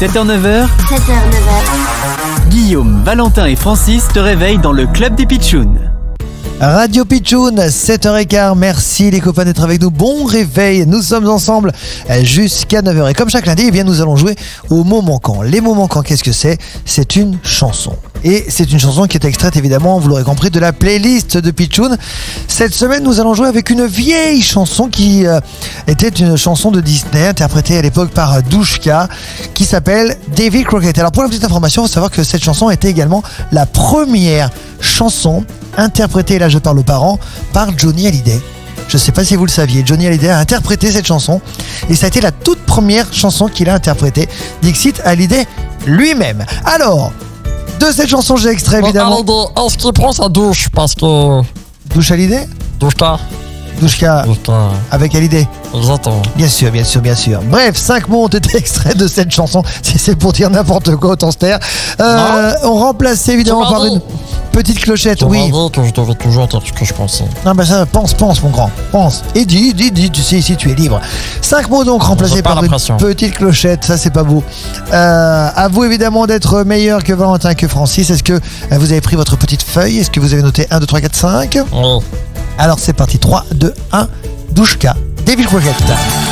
7h-9h, 7h-9h, Guillaume, Valentin et Francis te réveillent dans le Club des Pitchouns. Radio Pitchoun, 7h15, merci les copains d'être avec nous, bon réveil, nous sommes ensemble jusqu'à 9h et comme chaque lundi, eh bien, nous allons jouer aux mots manquants. Les mots manquants, qu'est-ce que c'est ? C'est une chanson. Et c'est une chanson qui est extraite évidemment, vous l'aurez compris, de la playlist de Pitchoun. Cette semaine, nous allons jouer avec une vieille chanson qui était une chanson de Disney, interprétée à l'époque par Douchka, qui s'appelle Davy Crockett. Alors pour la petite information, il faut savoir que cette chanson était également la première chanson interprétée, et là je parle aux parents, par Johnny Hallyday. Je ne sais pas si vous le saviez, Johnny Hallyday a interprété cette chanson et ça a été la toute première chanson qu'il a interprétée, Dixit Hallyday lui-même. Alors, de cette chanson j'ai extrait évidemment... Hallyday, est-ce qu'il prend sa douche parce que... Douche Hallyday ? Douchka. Douchka avec Hallyday. Exactement. Bien sûr, bien sûr, bien sûr. Bref, 5 mots ont été extraits de cette chanson. Si c'est pour dire n'importe quoi, autant se taire. On remplace évidemment par une petite clochette, Tu oui. m'as dit que je devais toujours dire ce que je pensais. Non, bah ça, pense, mon grand. Pense. Et dis, tu sais, ici, tu es libre. 5 mots donc remplacés J'ai pas par une l'impression. petite clochette. Ça, c'est pas beau. À vous, évidemment, d'être meilleur que Valentin, que Francis. Est-ce que vous avez pris votre petite feuille ? Est-ce que vous avez noté 1, 2, 3, 4, 5 ? Oui. Alors, c'est parti. 3, 2, 1. Douchka, Davy Crockett.